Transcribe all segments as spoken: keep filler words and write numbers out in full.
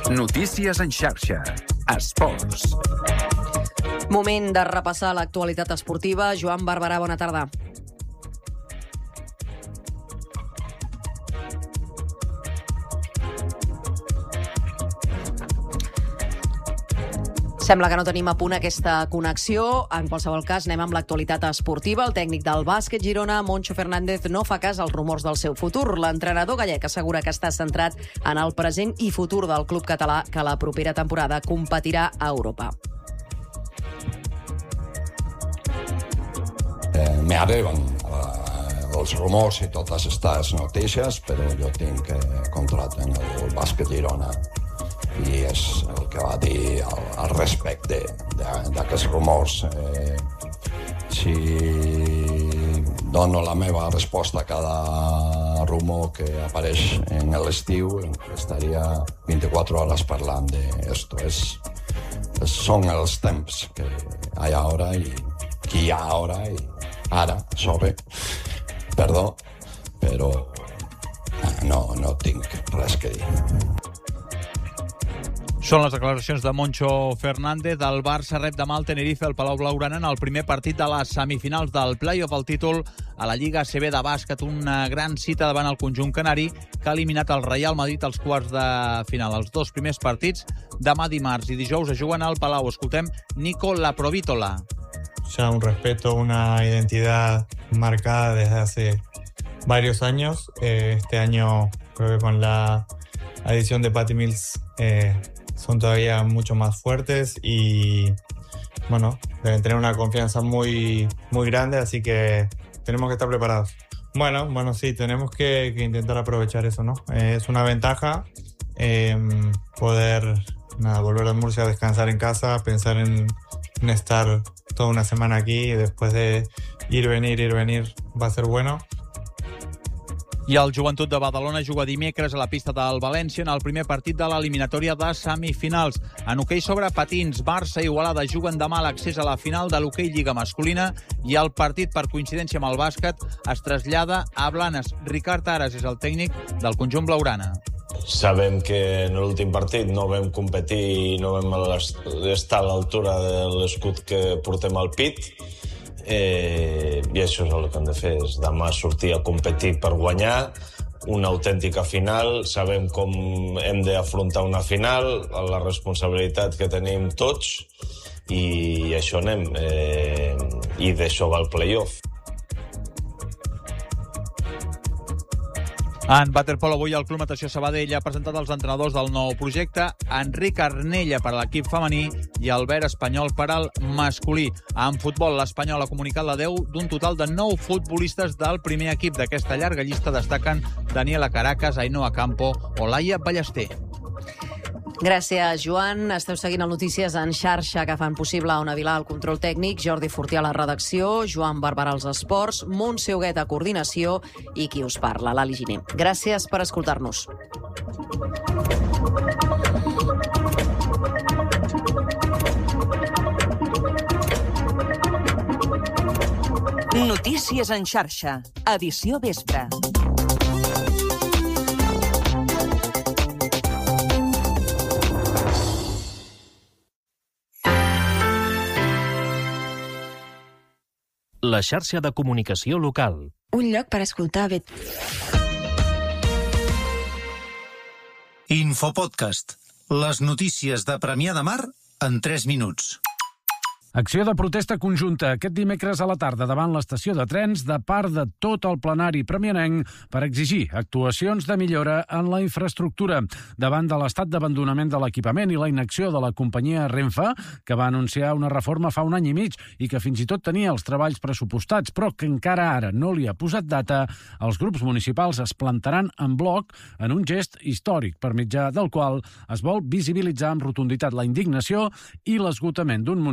Notícies en xarxa. Esports. Moment de repassar l'actualitat esportiva. Joan Barberà, bona tarda. Sembla que no tenim a punt aquesta connexió. En qualsevol cas, anem amb l'actualitat esportiva. El tècnic del bàsquet Girona, Moncho Fernández, no fa cas als rumors del seu futur. L'entrenador gallec assegura que està centrat en el present i futur del club català, que la propera temporada competirà a Europa. Eh, me arriben eh, els rumors i totes aquestes notícies, però jo tinc eh, contracte en el bàsquet Girona i és el que va dir al, al respecte d'aquests rumors. Eh, si dono la meva resposta a cada rumor que apareix en l'estiu, estaria vint-i-quatre hores parlant d'això. És, és, són els temps que hi ha ara i que hi ha ara i ara, sobre, perdó, però no, no tinc res que dir. Són les declaracions de Moncho Fernández. El Barça rep demà el Tenerife al Palau Blaugrana en el primer partit de les semifinals del play-off al títol a la Lliga A C B de bàsquet. Una gran cita davant el conjunt canari que ha eliminat el Real Madrid als quarts de final. Els dos primers partits demà dimarts i dijous es juguen al Palau. Escoltem Nico Laprovítola. Ya un respeto, una identidad marcada desde hace varios años. Eh, este año creo que con la adición de Patty Mills eh, son todavía mucho más fuertes y bueno, deben tener una confianza muy, muy grande, así que tenemos que estar preparados. Bueno, bueno, sí, tenemos que, que intentar aprovechar eso, ¿no? Eh, es una ventaja eh, poder nada, volver a Murcia a descansar en casa, pensar en, en estar toda una semana aquí y después de ir, venir, ir, venir va a ser bueno. I el Joventut de Badalona juga dimecres a la pista del València en el primer partit de l'eliminatòria de semifinals. En hoquei sobre patins, Barça i Igualada juguen demà l'accés a la final de l'hoquei Lliga masculina i el partit, per coincidència amb el bàsquet, es trasllada a Blanes. Ricard Aras és el tècnic del conjunt blaugrana. Sabem que en l'últim partit no vam competir i no vam estar a l'altura de l'escut que portem al pit. Eh, i això és el que hem de fer, és demà sortir a competir per guanyar una autèntica final. Sabem com hem d'afrontar una final, la responsabilitat que tenim tots i això anem, eh, i d'això va el play-off. En waterpolo avui el Club Natació Sabadell ha presentat els entrenadors del nou projecte, Enric Arnella per a l'equip femení i Albert Espanyol per al masculí. En futbol, l'Espanyol ha comunicat l'adeu d'un total de nou futbolistes del primer equip. D'aquesta llarga llista destaquen Daniela Caracas, Ainhoa Campo o Laia Ballester. Gràcies, Joan. Esteu seguint el Notícies en xarxa, que fan possible Ona Vilà al control tècnic, Jordi Fortià a la redacció, Joan Barberà als esports, Montse Huguet a coordinació i qui us parla, l'Ali Giner. Gràcies per escoltar-nos. Notícies en xarxa, edició vespre. La xarxa de comunicació local. Un lloc per escoltar bé. Infopodcast. Les notícies de Premià de Mar en tres minuts. Acció de protesta conjunta aquest dimecres a la tarda davant l'estació de trens de part de tot el plenari premianenc per exigir actuacions de millora en la infraestructura davant de l'estat d'abandonament de l'equipament i la inacció de la companyia Renfe, que va anunciar una reforma fa un any i mig i que fins i tot tenia els treballs pressupostats, però que encara ara no li ha posat data. Els grups municipals es plantaran en bloc en un gest històric per mitjà del qual es vol visibilitzar amb rotunditat la indignació i l'esgotament d'un municipi on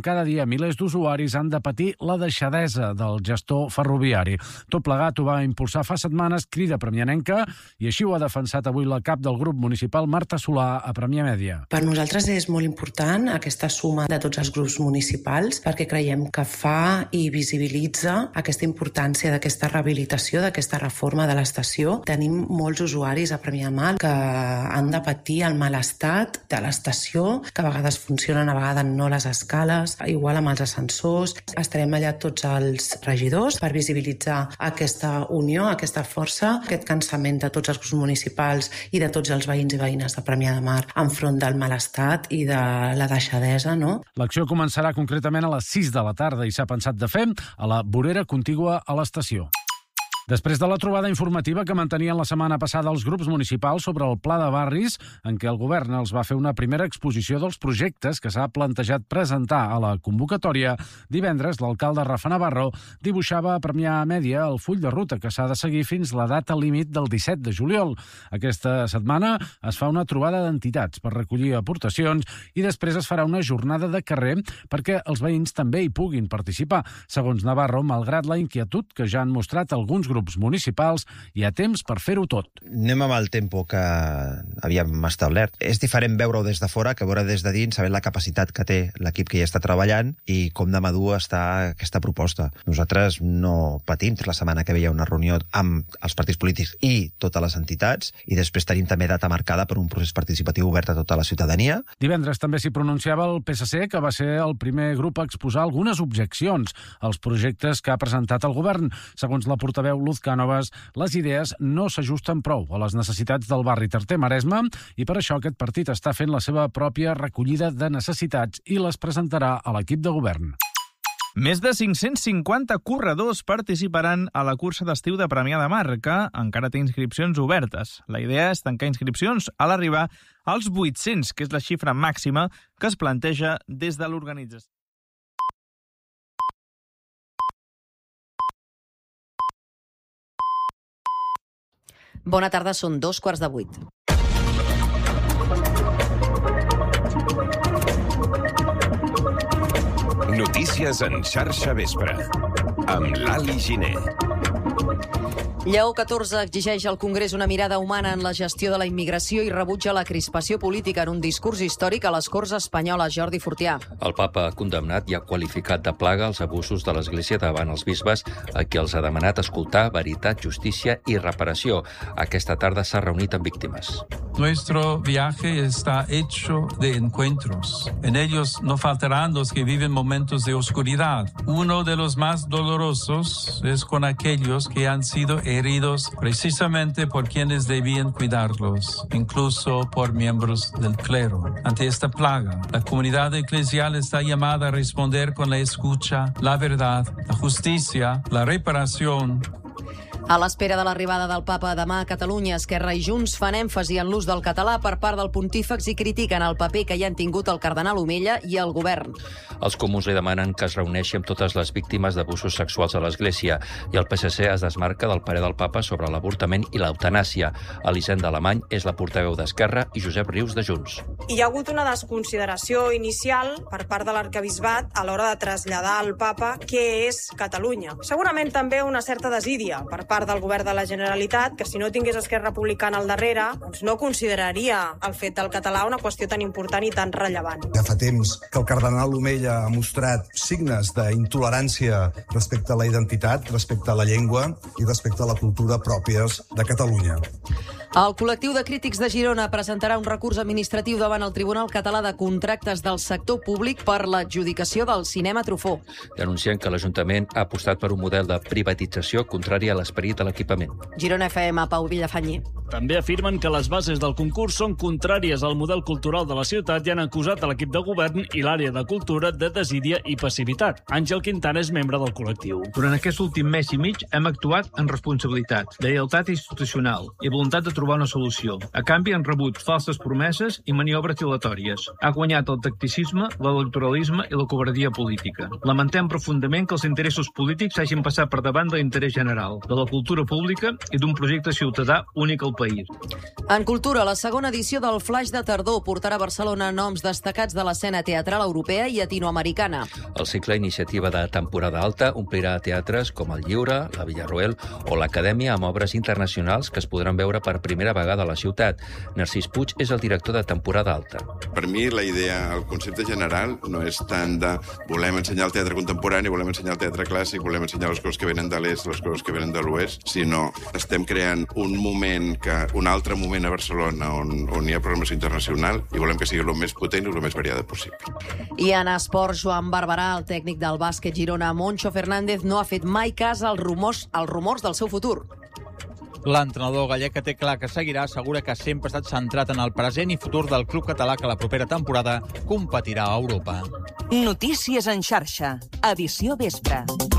cada dia milers d'usuaris han de patir la deixadesa del gestor ferroviari. Tot plegat ho va impulsar fa setmanes Crida Premianenca i així ho ha defensat avui la cap del grup municipal, Marta Solà, a Premià Mèdia. Per nosaltres és molt important aquesta suma de tots els grups municipals perquè creiem que fa i visibilitza aquesta importància d'aquesta rehabilitació, d'aquesta reforma de l'estació. Tenim molts usuaris a Premià de Mar que han de patir el mal estat de l'estació, que a vegades funcionen, a vegades no les escales, igual amb els ascensors. Estarem allà tots els regidors per visibilitzar aquesta unió, aquesta força, aquest cansament de tots els grups municipals i de tots els veïns i veïnes de Premià de Mar enfront del mal estat i de la deixadesa, no? L'acció començarà concretament a les sis de la tarda i s'ha pensat de fer a la vorera contigua a l'estació. Després de la trobada informativa que mantenien la setmana passada els grups municipals sobre el pla de barris, en què el govern els va fer una primera exposició dels projectes que s'ha plantejat presentar a la convocatòria, divendres l'alcalde Rafa Navarro dibuixava a Premià Mèdia el full de ruta que s'ha de seguir fins la data límit del disset de juliol. Aquesta setmana es fa una trobada d'entitats per recollir aportacions i després es farà una jornada de carrer perquè els veïns també hi puguin participar. Segons Navarro, malgrat la inquietud que ja han mostrat alguns grups municipals, hi ha temps per fer-ho tot. Anem amb el tempo que havíem establert. És diferent veure-ho des de fora que veure des de dins, sabent la capacitat que té l'equip que hi està treballant i com de madur està aquesta proposta. Nosaltres no patim. La setmana que ve hi ha una reunió amb els partits polítics i totes les entitats i després tenim també data marcada per un procés participatiu obert a tota la ciutadania. Divendres també s'hi pronunciava el P S C, que va ser el primer grup a exposar algunes objeccions als projectes que ha presentat el govern. Segons la portaveu Luz Cánovas, les idees no s'ajusten prou a les necessitats del barri Terter-Maresme i per això aquest partit està fent la seva pròpia recollida de necessitats i les presentarà a l'equip de govern. Més de cinc-cents cinquanta corredors participaran a la cursa d'estiu de Premià de Mar, que encara té inscripcions obertes. La idea és tancar inscripcions a l'arribar als vuit-cents, que és la xifra màxima que es planteja des de l'organització. Bona tarda, són dos quarts de vuit. Notícies en xarxa vespre, amb l'Ali Giner. Lleó catorze exigeix al Congrés una mirada humana en la gestió de la immigració i rebutja la crispació política en un discurs històric a les Corts Espanyoles. Jordi Fortià. El papa ha condemnat i ha qualificat de plaga els abusos de l'Església davant els bisbes, a qui els ha demanat escoltar veritat, justícia i reparació. Aquesta tarda s'ha reunit amb víctimes. Nuestro viaje está hecho de encuentros. En ellos no faltarán los que viven momentos de oscuridad. Uno de los más dolorosos es con aquellos que han sido heridos precisamente por quienes debían cuidarlos, incluso por miembros del clero. Ante esta plaga, la comunidad eclesial está llamada a responder con la escucha, la verdad, la justicia, la reparación. A l'espera de l'arribada del papa demà a Catalunya, Esquerra i Junts fan èmfasi en l'ús del català per part del pontífex i critiquen el paper que hi han tingut el cardenal Omella i el govern. Els comuns li demanen que es reuneixi amb totes les víctimes d'abusos sexuals a l'Església i el P S C es desmarca del parer del papa sobre l'avortament i l'eutanàsia. Elisenda Alemany és la portaveu d'Esquerra i Josep Rius de Junts. Hi ha hagut una desconsideració inicial per part de l'arquebisbat a l'hora de traslladar al papa què és Catalunya. Segurament també una certa desídia per part part del govern de la Generalitat, que si no tingués Esquerra Republicana al darrere, doncs no consideraria el fet del català una qüestió tan important i tan rellevant. Ja fa temps que el cardenal Omella ha mostrat signes d'intolerància respecte a la identitat, respecte a la llengua i respecte a la cultura pròpies de Catalunya. El col·lectiu de crítics de Girona presentarà un recurs administratiu davant el Tribunal Català de Contractes del Sector Públic per l'adjudicació del cinema Truffaut. Denuncien que l'Ajuntament ha apostat per un model de privatització contrari a l'esperit de l'equipament. Girona F M, Pau Villafanyi. També afirmen que les bases del concurs són contràries al model cultural de la ciutat i han acusat a l'equip de govern i l'àrea de cultura de desídia i passivitat. Àngel Quintana és membre del col·lectiu. Durant aquest últim mes i mig hem actuat en responsabilitat, lleialtat institucional i voluntat de trobar una solució. A canvi han rebut falses promeses i maniobres dilatòries. Ha guanyat el tacticisme, l'electoralisme i la covardia política. Lamentem profundament que els interessos polítics hagin passat per davant de l'interès general, de la cultura pública i d'un projecte ciutadà únic al país. En cultura, la segona edició del Flaix de Tardor portarà a Barcelona noms destacats de l'escena teatral europea i llatinoamericana. El cicle Iniciativa de temporada alta omplirà teatres com el Lliure, la Villarroel o l'Acadèmia amb obres internacionals que es podran veure per primera vegada a la ciutat. Narcís Puig és el director de temporada alta. Per mi la idea, el concepte general no és tant de volem ensenyar el teatre contemporani, volem ensenyar el teatre clàssic, volem ensenyar les coses que venen de l'est, les coses que venen de l'oest, sinó estem creant un moment, que, un altre moment a Barcelona on, on hi ha programació internacional i volem que sigui el més potent i el més variada possible. I en esport, Joan Barberà, el tècnic del bàsquet Girona, Moncho Fernández, no ha fet mai cas als rumors, als rumors del seu futur. L'entrenador gallec, que té clar que seguirà, assegura que sempre ha estat centrat en el present i futur del club català, que la propera temporada competirà a Europa. Notícies en xarxa. Edició vespre.